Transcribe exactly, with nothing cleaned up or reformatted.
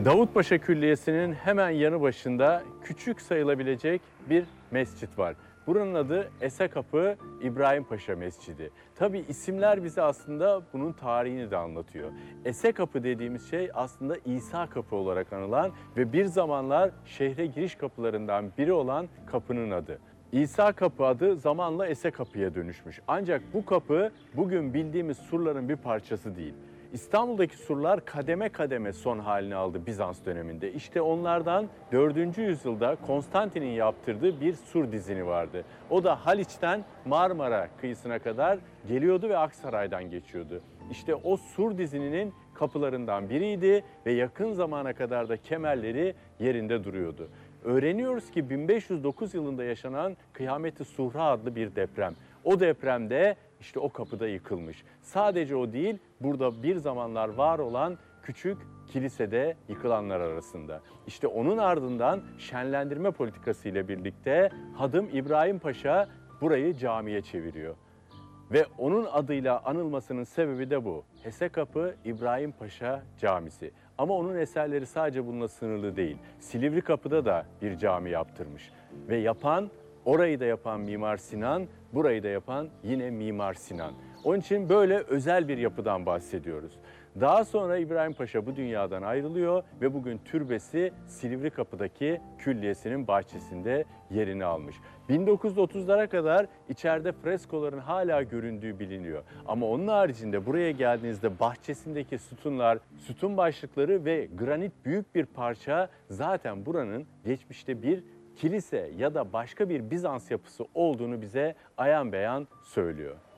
Davutpaşa Külliyesi'nin hemen yanı başında küçük sayılabilecek bir mescit var. Buranın adı Esekapı İbrahim Paşa Mescidi. Tabii isimler bize aslında bunun tarihini de anlatıyor. Esekapı dediğimiz şey aslında İsa Kapı olarak anılan ve bir zamanlar şehre giriş kapılarından biri olan kapının adı. İsa Kapı adı zamanla Esekapı'ya dönüşmüş. Ancak bu kapı bugün bildiğimiz surların bir parçası değil. İstanbul'daki surlar kademe kademe son halini aldı Bizans döneminde. İşte onlardan dördüncü yüzyılda Konstantin'in yaptırdığı bir sur dizini vardı. O da Haliç'ten Marmara kıyısına kadar geliyordu ve Aksaray'dan geçiyordu. İşte o sur dizinin kapılarından biriydi ve yakın zamana kadar da kemerleri yerinde duruyordu. Öğreniyoruz ki bin beş yüz dokuz yılında yaşanan Kıyamet-i Suhra adlı bir deprem. O depremde işte o kapıda yıkılmış. Sadece o değil, burada bir zamanlar var olan küçük kilisede yıkılanlar arasında. İşte onun ardından şenlendirme politikası ile birlikte Hadım İbrahim Paşa burayı camiye çeviriyor. Ve onun adıyla anılmasının sebebi de bu. Esekapı İbrahim Paşa Camisi. Ama onun eserleri sadece bununla sınırlı değil. Silivri Kapı'da da bir cami yaptırmış. Ve yapan, orayı da yapan Mimar Sinan, burayı da yapan yine Mimar Sinan. Onun için böyle özel bir yapıdan bahsediyoruz. Daha sonra İbrahim Paşa bu dünyadan ayrılıyor ve bugün türbesi Silivri Kapı'daki külliyesinin bahçesinde yerini almış. bin dokuz yüz otuzlara kadar içeride freskoların hala göründüğü biliniyor. Ama onun haricinde buraya geldiğinizde bahçesindeki sütunlar, sütun başlıkları ve granit büyük bir parça zaten buranın geçmişte bir kilise ya da başka bir Bizans yapısı olduğunu bize ayan beyan söylüyor.